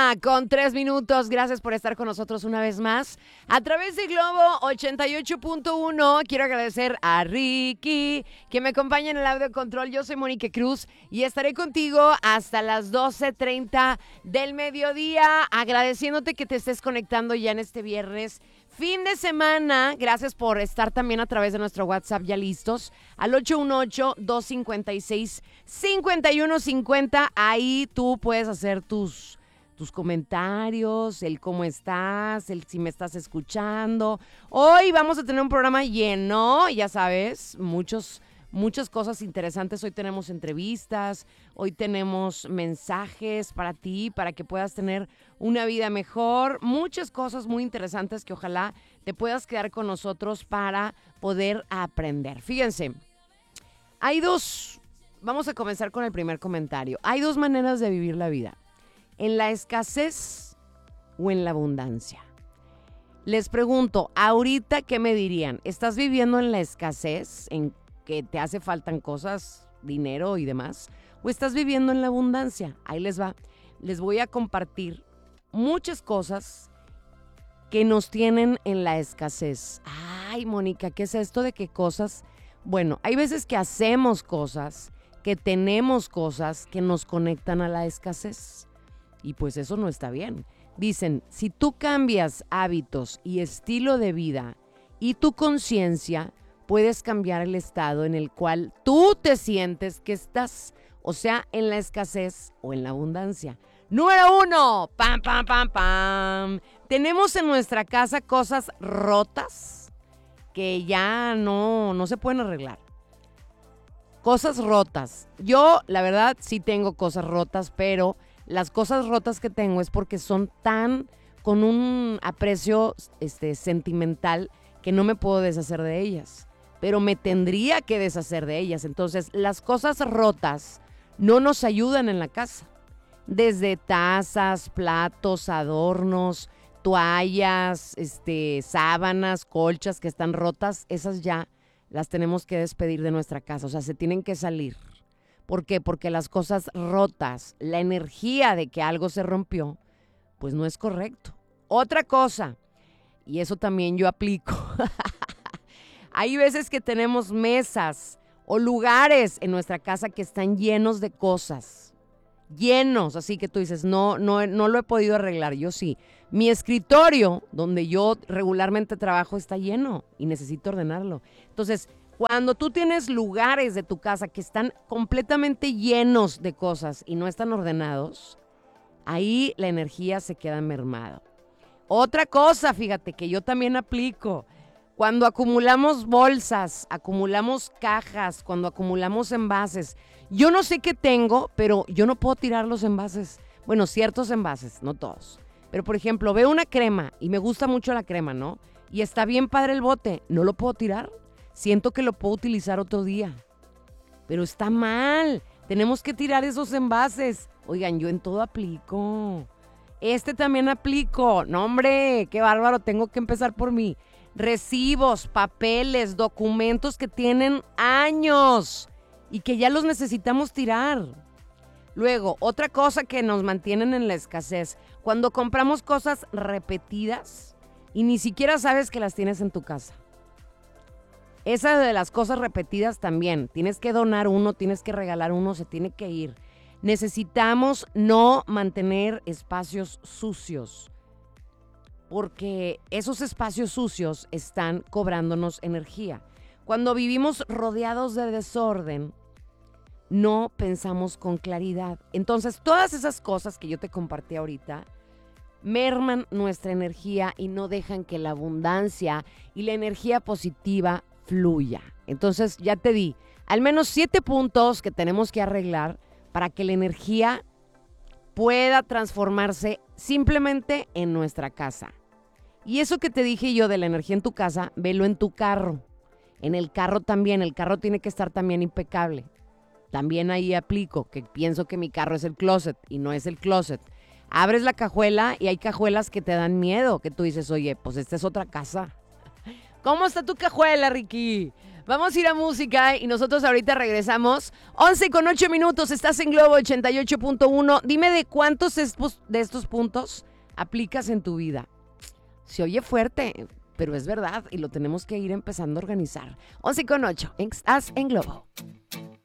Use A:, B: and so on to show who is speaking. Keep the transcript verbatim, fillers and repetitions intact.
A: Una con tres minutos. Gracias por estar con nosotros una vez más. A través de Globo ochenta y ocho punto uno, quiero agradecer a Ricky, que me acompaña en el audio control. Yo soy Mónica Cruz y estaré contigo hasta las doce treinta del mediodía, agradeciéndote que te estés conectando ya en este viernes. Fin de semana, gracias por estar también a través de nuestro WhatsApp ya listos, al ocho uno ocho, dos cinco seis, cinco uno cinco cero. Ahí tú puedes hacer tus, tus comentarios, el cómo estás, el si me estás escuchando. Hoy vamos a tener un programa lleno, ya sabes, muchos... Muchas cosas interesantes. Hoy tenemos entrevistas, hoy tenemos mensajes para ti, para que puedas tener una vida mejor. Muchas cosas muy interesantes que ojalá te puedas quedar con nosotros para poder aprender. Fíjense, hay dos, vamos a comenzar con el primer comentario. Hay dos maneras de vivir la vida, en la escasez o en la abundancia. Les pregunto, ahorita, ¿qué me dirían? ¿Estás viviendo en la escasez, en que te hace faltan cosas, dinero y demás, o estás viviendo en la abundancia? Ahí les va. Les voy a compartir muchas cosas que nos tienen en la escasez. Ay, Mónica, ¿qué es esto de qué cosas? Bueno, hay veces que hacemos cosas, que tenemos cosas que nos conectan a la escasez. Y pues eso no está bien. Dicen, si tú cambias hábitos y estilo de vida y tu conciencia, puedes cambiar el estado en el cual tú te sientes que estás, o sea, en la escasez o en la abundancia. Número uno, pam, pam, pam, pam. Tenemos en nuestra casa cosas rotas que ya no, no se pueden arreglar. Cosas rotas. Yo, la verdad, sí tengo cosas rotas, pero las cosas rotas que tengo es porque son tan, con un aprecio este, sentimental, que no me puedo deshacer de ellas. Pero me tendría que deshacer de ellas. Entonces, las cosas rotas no nos ayudan en la casa. Desde tazas, platos, adornos, toallas, este, sábanas, colchas que están rotas, esas ya las tenemos que despedir de nuestra casa. O sea, se tienen que salir. ¿Por qué? Porque las cosas rotas, la energía de que algo se rompió, pues no es correcto. Otra cosa, y eso también yo aplico. Hay veces que tenemos mesas o lugares en nuestra casa que están llenos de cosas, llenos, así que tú dices, no, no, no lo he podido arreglar. Yo sí. Mi escritorio, donde yo regularmente trabajo, está lleno y necesito ordenarlo. Entonces, cuando tú tienes lugares de tu casa que están completamente llenos de cosas y no están ordenados, ahí la energía se queda mermada. Otra cosa, fíjate, que yo también aplico. Cuando acumulamos bolsas, acumulamos cajas, cuando acumulamos envases. Yo no sé qué tengo, pero yo no puedo tirar los envases. Bueno, ciertos envases, no todos. Pero, por ejemplo, veo una crema y me gusta mucho la crema, ¿no? Y está bien padre el bote, ¿no lo puedo tirar? Siento que lo puedo utilizar otro día. Pero está mal. Tenemos que tirar esos envases. Oigan, yo en todo aplico. Este también aplico. No, hombre, qué bárbaro, tengo que empezar por mí. Recibos, papeles, documentos que tienen años y que ya los necesitamos tirar. Luego, otra cosa que nos mantienen en la escasez, cuando compramos cosas repetidas y ni siquiera sabes que las tienes en tu casa. Esa de las cosas repetidas también, tienes que donar uno, tienes que regalar uno, se tiene que ir. Necesitamos no mantener espacios sucios, porque esos espacios sucios están cobrándonos energía. Cuando vivimos rodeados de desorden, no pensamos con claridad. Entonces, todas esas cosas que yo te compartí ahorita merman nuestra energía y no dejan que la abundancia y la energía positiva fluya. Entonces, ya te di al menos siete puntos que tenemos que arreglar para que la energía pueda transformarse simplemente en nuestra casa. Y eso que te dije yo de la energía en tu casa, velo en tu carro. En el carro también, el carro tiene que estar también impecable. También ahí aplico, que pienso que mi carro es el closet y no es el closet. Abres la cajuela y hay cajuelas que te dan miedo, que tú dices, oye, pues esta es otra casa. ¿Cómo está tu cajuela, Ricky? Vamos a ir a música y nosotros ahorita regresamos. once con ocho minutos, estás en Globo ochenta y ocho punto uno. Dime de cuántos de estos puntos aplicas en tu vida. Se oye fuerte, pero es verdad y lo tenemos que ir empezando a organizar. once con ocho, estás en Globo.